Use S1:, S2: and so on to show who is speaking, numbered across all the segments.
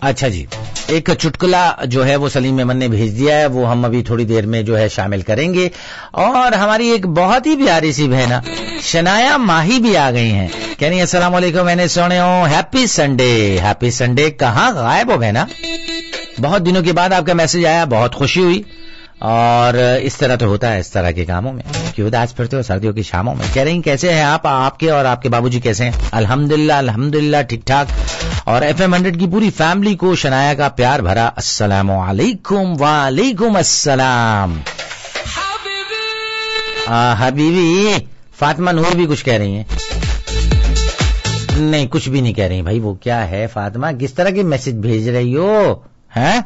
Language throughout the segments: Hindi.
S1: अच्छा जी, एक चुटकुला जो है वो सलीम मेमन ने भेज दिया है, वो हम अभी थोड़ी देर में जो है शामिल करेंगे। और हमारी एक बहुत ही प्यारी सी बहना शनाया माही भी आ गई हैं, कह रही है अस्सलाम वालेकुम, मैंने सुने हो, हैप्पी संडे। हैप्पी संडे, कहाँ गायब हो बहना? बहुत दिनों के बाद आपका मैसेज आया, बहुत खुशी हुई। और इस तरह तो होता है इस तरह के कामों में कि उदास फिरते हो सर्दियों की शामों में। कह रही कैसे हैं आप, आपके और आपके बाबूजी कैसे हैं? अल्हम्दुलिल्लाह अल्हम्दुलिल्लाह ठीक ठाक। और FM 100 की पूरी फैमिली को शनाया का प्यार भरा अस्सलामु अलैकुम। वालेकुम अस्सलाम। हबीबी फातिमा नूर भी कुछ कह रही हैं? नहीं, कुछ भी नहीं कह रही भाई। वो क्या है फातिमा, किस तरह के मैसेज भेज रही हो? हैं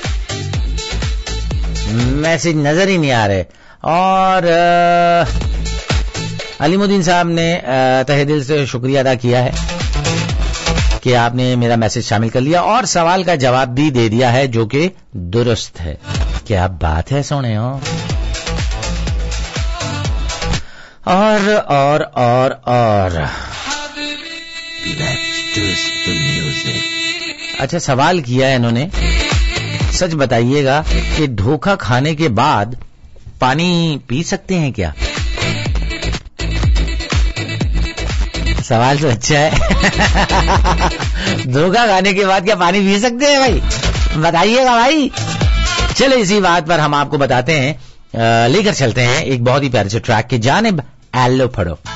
S1: मैसेज नजर ही नहीं आ रहे। और अलीमुद्दीन साहब ने तहे दिल से शुक्रिया अदा किया है कि आपने मेरा मैसेज शामिल कर लिया और सवाल का जवाब भी दे दिया है जो कि दुरुस्त है। क्या बात है, सोने हो। और अच्छा, सवाल किया है इन्होंने, सच बताइएगा कि धोखा खाने के बाद पानी पी सकते हैं क्या? सवाल तो अच्छा है। धोखा खाने के बाद क्या पानी पी सकते हैं भाई? बताइएगा भाई। चलो इसी बात पर हम आपको बताते हैं, लेकर चलते हैं एक बहुत ही प्यारे से ट्रैक की जानिब। एलो फड़ो।